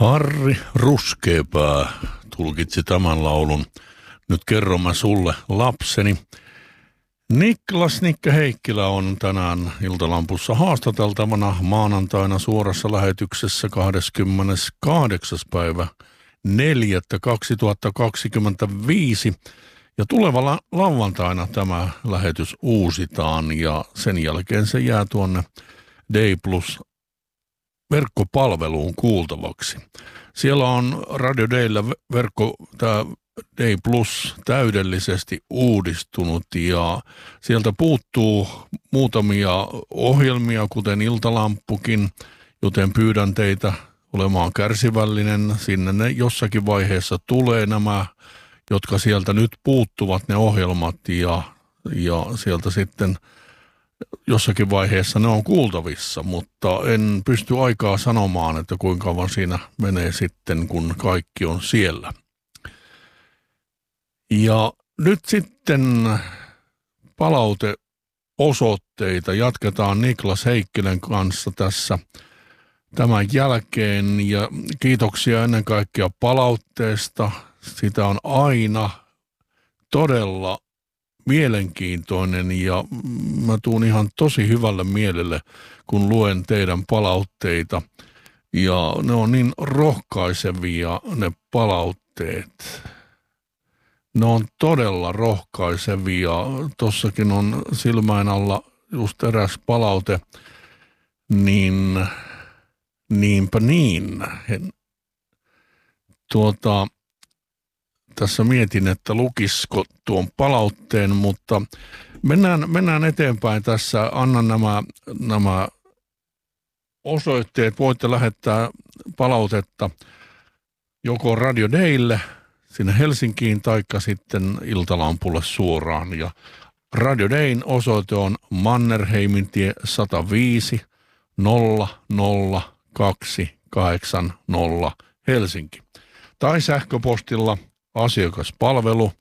Harri Ruskeapää tulkitsi tämän laulun. Nyt kerron mä sulle lapseni. Niklas Nikke Heikkilä on tänään Iltalampussa haastateltavana maanantaina suorassa lähetyksessä 28. päivä 4.2025. Ja tulevalla lauantaina tämä lähetys uusitaan ja sen jälkeen se jää tuonne Day Plus verkkopalveluun kuultavaksi. Siellä on Radio Dayllä tämä Day Plus täydellisesti uudistunut ja sieltä puuttuu muutamia ohjelmia, kuten Iltalampukin, joten pyydän teitä olemaan kärsivällinen. Sinne ne jossakin vaiheessa tulee nämä, jotka sieltä nyt puuttuvat, ne ohjelmat ja sieltä sitten jossakin vaiheessa ne on kuultavissa, mutta en pysty aikaa sanomaan, että kuinka kauan siinä menee sitten, kun kaikki on siellä. Ja nyt sitten palauteosoitteita jatketaan Niklas Heikkilän kanssa tässä tämän jälkeen ja kiitoksia ennen kaikkea palautteesta. Sitä on aina todella mielenkiintoinen ja mä tuun ihan tosi hyvälle mielelle, kun luen teidän palautteita. Ja ne on niin rohkaisevia ne palautteet. Ne on todella rohkaisevia. Tossakin on silmäin alla just eräs palaute, niinpä niin. Tässä mietin, että lukisko tuon palautteen, mutta mennään eteenpäin tässä. Annan nämä osoitteet. Voitte lähettää palautetta joko Radio Daylle sinne Helsinkiin taikka sitten Iltalampulle suoraan. Ja Radio Dayn osoite on Mannerheimintie 105 00280 Helsinki. Tai sähköpostilla asiakaspalvelu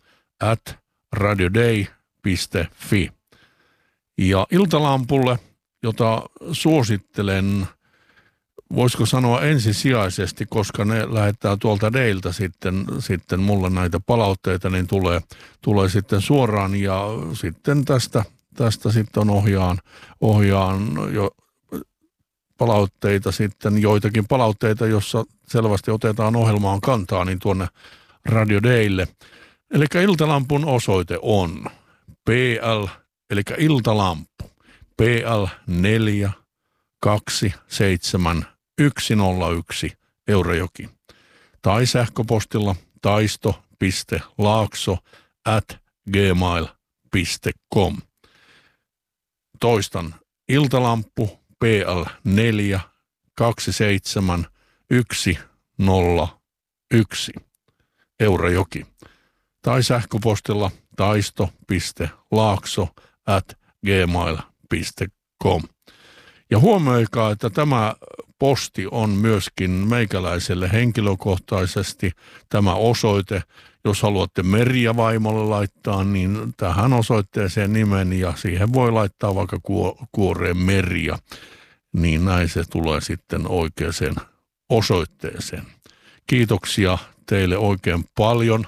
@radioday.fi. Ja Iltalampulle, jota suosittelen, voisiko sanoa ensisijaisesti, koska ne lähettää tuolta Dayltä sitten mulle näitä palautteita, niin tulee sitten suoraan ja sitten tästä sitten ohjaan jo palautteita sitten, joitakin palautteita, jossa selvästi otetaan ohjelmaan kantaa, niin tuonne Radio Daylle. Eli Iltalampun osoite on PL, eli Iltalampu, PL 4 27 101 Eurajoki. Tai sähköpostilla taisto.laakso@gmail.com. Toistan, Iltalampu, PL 4 27 101 Eurajoki. Tai sähköpostilla taisto.laakso@gmail.com. Ja huomioikaa, että tämä posti on myöskin meikäläiselle henkilökohtaisesti tämä osoite. Jos haluatte Merja-vaimolle laittaa, niin tähän osoitteeseen nimen ja siihen voi laittaa vaikka kuoreen Merja. Niin näin se tulee sitten oikeaan osoitteeseen. Kiitoksia teille oikein paljon.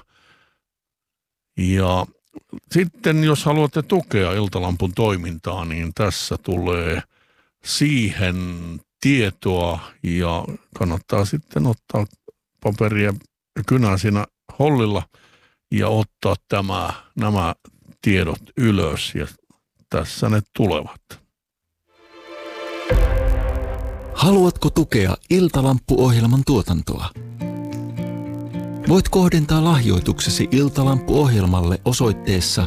Ja sitten jos haluatte tukea Iltalampun toimintaa, niin tässä tulee siihen tietoa ja kannattaa sitten ottaa paperia ja kynää siinä hollilla ja ottaa nämä tiedot ylös ja tässä ne tulevat. Haluatko tukea Iltalampu-ohjelman tuotantoa? Voit kohdentaa lahjoituksesi Iltalampu-ohjelmalle osoitteessa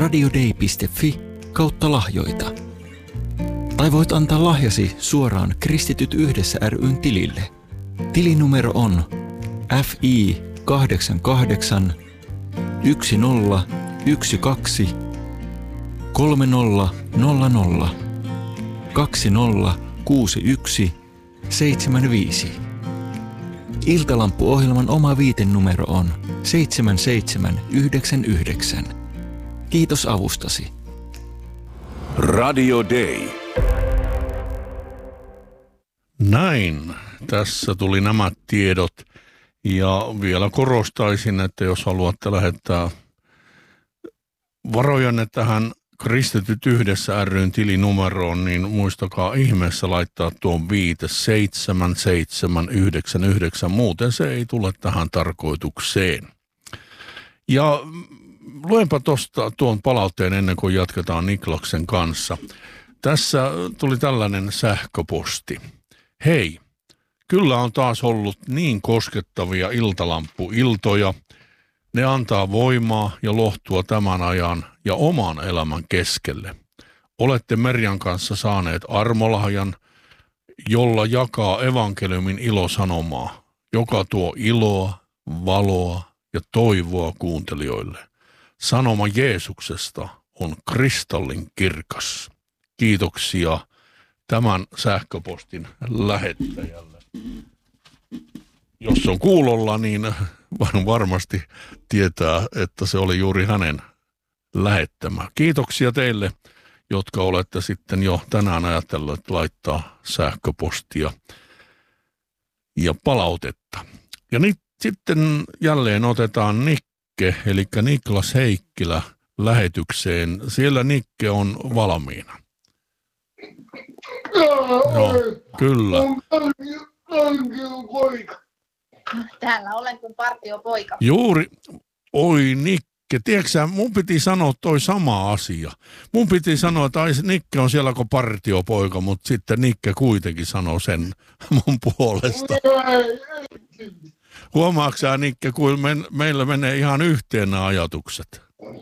radioday.fi/lahjoita. Tai voit antaa lahjasi suoraan Kristityt yhdessä ry:n tilille. Tilinumero on FI 88 1012 3000 2061 75. Iltalampu-ohjelman oma viitenumero on 7799. Kiitos avustasi. Radio Day. Näin. Tässä tuli nämä tiedot. Ja vielä korostaisin, että jos haluatte lähettää varojanne tähän Kristityt yhdessä ry:n tilinumeroon, niin muistakaa ihmeessä laittaa tuon 57799, muuten se ei tule tähän tarkoitukseen. Ja luenpa tuosta tuon palautteen ennen kuin jatketaan Niklaksen kanssa. Tässä tuli tällainen sähköposti. Hei, kyllä on taas ollut niin koskettavia iltalampuiltoja. Ne antaa voimaa ja lohtua tämän ajan ja oman elämän keskelle. Olette Merjan kanssa saaneet armolahjan, jolla jakaa evankeliumin ilosanomaa, joka tuo iloa, valoa ja toivoa kuuntelijoille. Sanoma Jeesuksesta on kristallin kirkas. Kiitoksia tämän sähköpostin lähettäjälle. Jos on kuulolla, niin varmasti tietää, että se oli juuri hänen lähettämä. Kiitoksia teille, jotka olette sitten jo tänään ajatelleet laittaa sähköpostia ja palautetta. Ja nyt sitten jälleen otetaan Nikke, eli Niklas Heikkilä lähetykseen. Siellä Nikke on valmiina. Joo, kyllä. Täällä olen kuin partiopoika. Juuri, oi Nikke, tiedätkö sä, mun piti sanoa toi sama asia. Mun piti sanoa, että Nikke on siellä kuin partiopoika, mutta sitten Nikke kuitenkin sanoi sen mun puolesta. Huomaatko sä, Nikke, kun meillä menee ihan yhteen nämä ajatukset?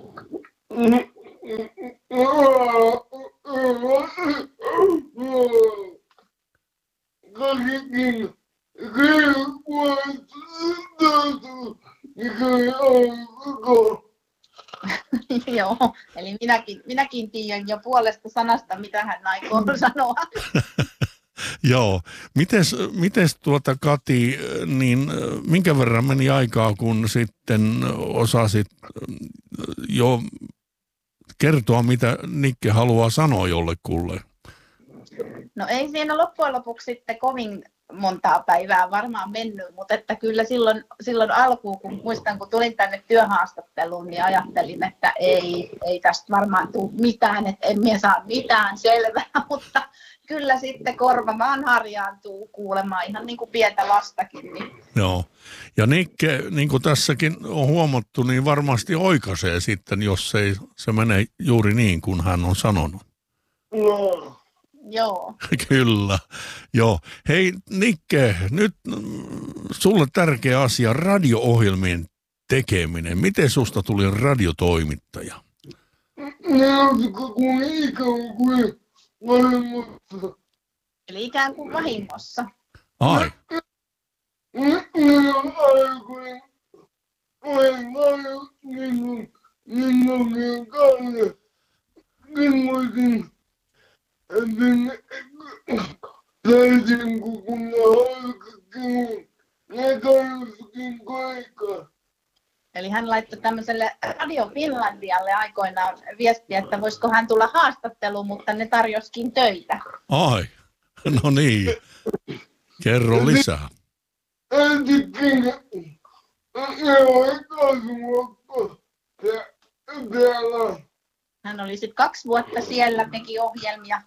Joo, eli minäkin tiedän jo puolesta sanasta, mitä hän aikoo sanoa. Joo. Mites Kati, niin minkä verran meni aikaa, kun sitten osasit jo kertoa, mitä Nikke haluaa sanoa jollekulle? No ei siinä loppujen lopuksi sitten kovin montaa päivää varmaan mennyt, mutta että kyllä silloin alkuun, kun muistan, kun tulin tänne työhaastatteluun, niin ajattelin, että ei tästä varmaan tule mitään, että en minä saa mitään selvää, mutta kyllä sitten korva vaan harjaantuu kuulemaan ihan niin kuin pientä lastakin. Niin. Joo, ja Nikke, niin kuin tässäkin on huomattu, niin varmasti oikaisee sitten, jos ei se mene juuri niin kuin hän on sanonut. No. Joo. Kyllä, joo. Hei Nikke, nyt sulle tärkeä asia, radio-ohjelmien tekeminen. Miten susta tuli radiotoimittaja? Eli ikään kuin vahingossa. Ai. Eli hän laittoi tämmöiselle Radio Finlandialle aikoinaan viestiä, että voisiko hän tulla haastatteluun, mutta ne tarjoskin töitä. Ai, no niin. Kerro lisää. Hän oli sitten 2 vuotta siellä, teki ohjelmia.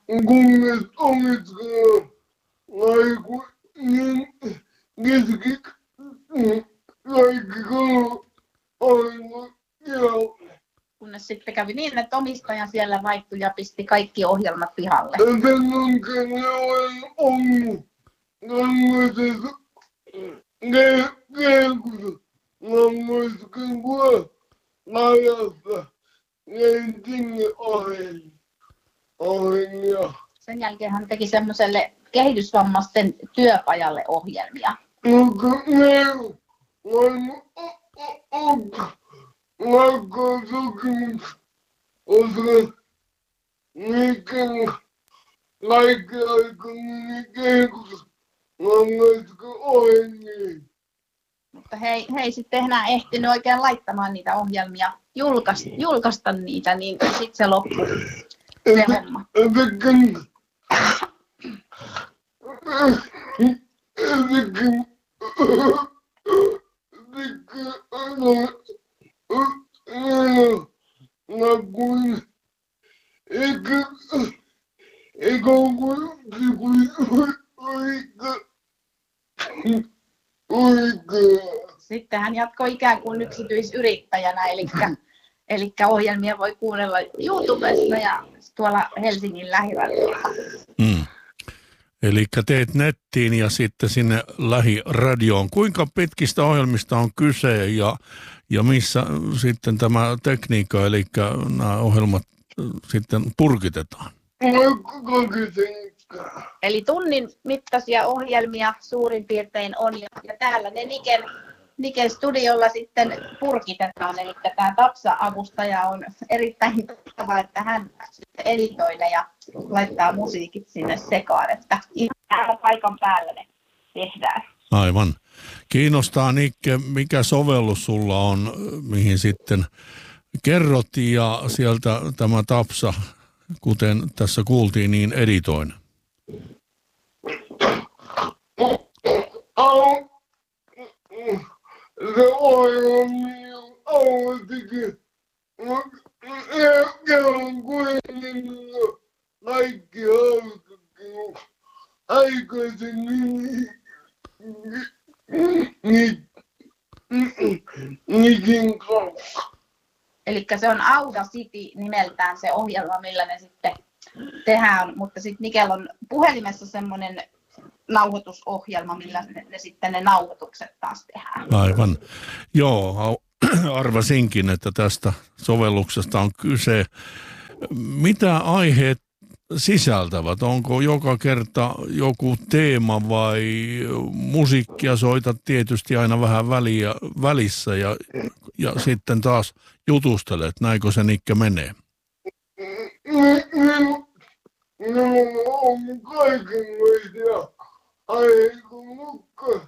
Kunnes sitten kävi niin, että omistaja siellä vaihtui ja pisti kaikki ohjelmat pihalle. Sen jälkeen hän teki semmoiselle kehitysvammaisten työpajalle ohjelmia. Mutta he ei sitten enää ehtinyt oikein laittamaan niitä ohjelmia, julkaista niitä, niin sitten se loppui se homma. Sitten hän jatkoi ikään kuin yksityisyrittäjänä, eli ohjelmia voi kuunnella YouTubessa ja tuolla Helsingin lähiradiolla. Eli teet nettiin ja sitten sinne lähiradioon. Kuinka pitkistä ohjelmista on kyse ja missä sitten tämä tekniikka, eli nämä ohjelmat sitten purkitetaan? Eli tunnin mittaisia ohjelmia suurin piirtein on, ja täällä ne Niken studiolla sitten purkitetaan. Eli tämä Tapsa-avustaja on erittäin taitava, että hän editoi ne ja laittaa musiikit sinne sekaan, että ihan paikan päällä ne tehdään. Aivan. Kiinnostaa, Nikke, mikä sovellus sulla on, mihin sitten kerrot, ja sieltä tämä Tapsa, kuten tässä kuultiin, niin editoin. Se ohjelmi on kerran kuitenkin kaikki hauskatkin aikaisemmin Nikin kanssa. Eli se on Audacity nimeltään se ohjelma, millä ne sitten tehdään, mutta sitten Nikel on puhelimessa semmoinen nauhoitusohjelma, millä ne nauhoitukset taas tehdään. Aivan. Joo, arvasinkin, että tästä sovelluksesta on kyse. Mitä aiheet sisältävät? Onko joka kerta joku teema vai musiikkia soitat tietysti aina vähän välissä ja sitten taas jutustelet? Näinkö se, Nikke, menee? On kaikenlaisia aiheita, mutta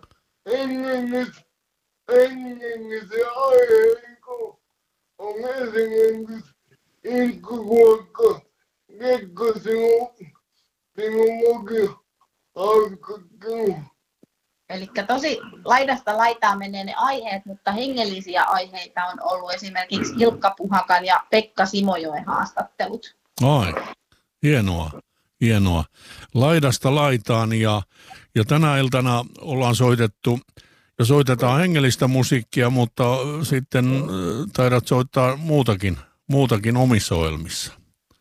englannisia aiheita on esimerkiksi Inkkuvuokka, Kekko sinullakin hauskattelu. Eli tosi laidasta laitaan menee ne aiheet, mutta hengellisiä aiheita on ollut esimerkiksi Ilkka Puhakan ja Pekka Simojoen haastattelut. Ai, hienoa. Laidasta laitaan ja tänä iltana ollaan soitettu ja soitetaan hengellistä musiikkia, mutta sitten taidat soittaa muutakin omissa ohjelmissa.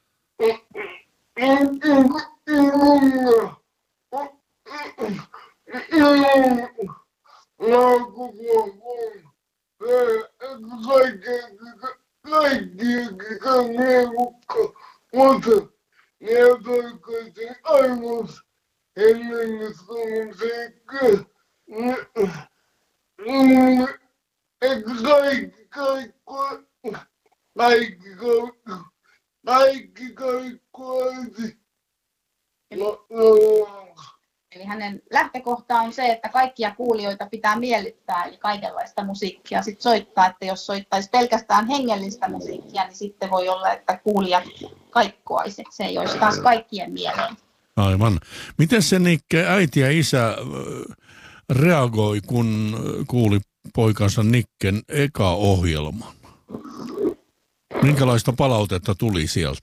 Eli hänen lähtökohta on se, että kaikkia kuulijoita pitää miellyttää, eli kaikenlaista musiikkia sitten soittaa, että jos soittaisi pelkästään hengellistä musiikkia, niin sitten voi olla, että kuulijat kaikkoaisi. Se ei olisi taas kaikkien mieleen. Aivan. Miten se, Nikke, äiti ja isä reagoi, kun kuuli poikansa Nikken eka ohjelman? Minkälaista palautetta tuli sieltä?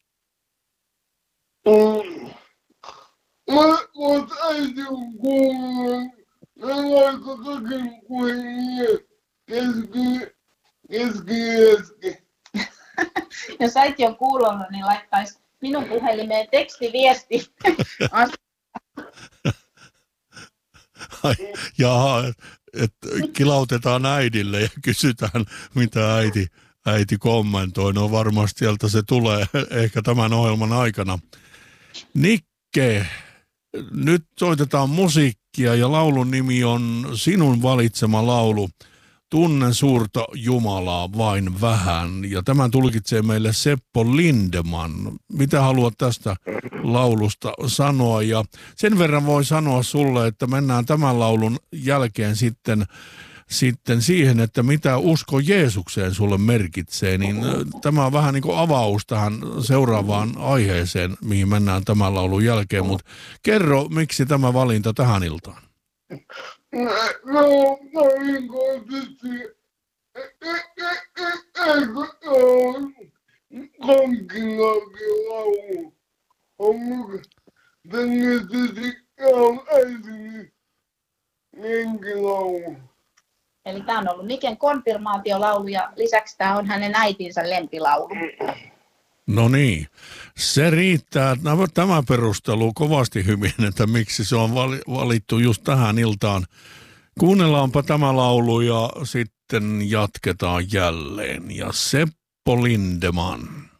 Mutta äiti on kuullut, aika kaiken kuin keski. Jos äiti on kuullut, niin laittaisi minun puhelimeen tekstiviesti. Jaha, että kilautetaan äidille ja kysytään, mitä äiti kommentoi. No varmasti sieltä se tulee ehkä tämän ohjelman aikana. Nikke, nyt soitetaan musiikkia ja laulun nimi on sinun valitsema laulu. Tunnen suurta Jumalaa vain vähän. Ja tämän tulkitsee meille Seppo Lindeman. Mitä haluat tästä laulusta sanoa? Ja sen verran voi sanoa sulle, että mennään tämän laulun jälkeen sitten siihen, että mitä usko Jeesukseen sulle merkitsee, niin tämä on vähän niin kuin avaus tähän seuraavaan aiheeseen, mihin mennään tämän laulun jälkeen, mutta kerro, miksi tämä valinta tähän iltaan? No, kohdisesti. Eikö on konkinaakin laulu? On muka tengisesti on äitini henkilaulu. Eli tämä on ollut Miken konfirmaatiolaulu ja lisäksi tämä on hänen äitinsä lempilaulu. No niin, se riittää. Tämä perustelu kovasti hyvin, että miksi se on valittu just tähän iltaan. Kuunnellaanpa tämä laulu ja sitten jatketaan jälleen. Ja Seppo Lindeman.